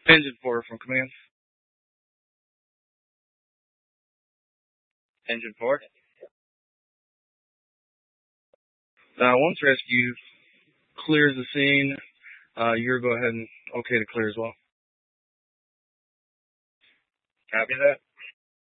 Engine 4 from command. Engine 4. Once rescue clears the scene, you're go ahead and okay to clear as well. Copy that.